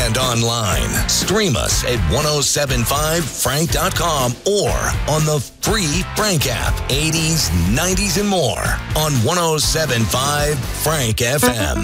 and online. Stream us at 1075frank.com or on the free Frank app. 80s, 90s, and more on 1075 Frank FM.